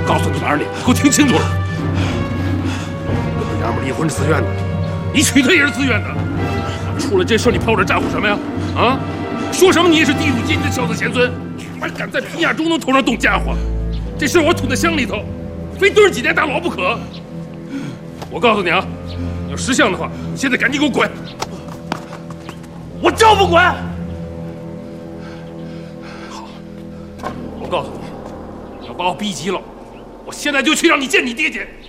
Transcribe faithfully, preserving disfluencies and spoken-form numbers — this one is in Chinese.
告诉你们二娘，给我听清楚了，跟那娘们离婚是自愿的，你娶她也是自愿的。出了这事，你跑我这咋呼什么呀？啊？说什么你也是地主阶级的孝子贤孙，还敢在平亚中农头上动家伙？这事我捅在乡里头，非蹲几年大牢不可。我告诉你啊，你要识相的话，现在赶紧给我滚！ 我就不滚！ 好，我告诉你，你要把我逼急了，我现在就去让你见你爹去。